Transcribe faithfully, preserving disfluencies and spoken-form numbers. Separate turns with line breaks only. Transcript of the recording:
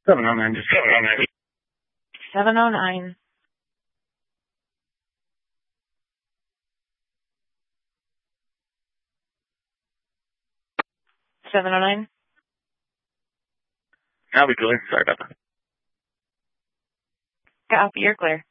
seven oh nine, just seven oh nine.
seven oh nine. seven oh nine.
I'll be clear. Sorry about that.
Copy, you're clear.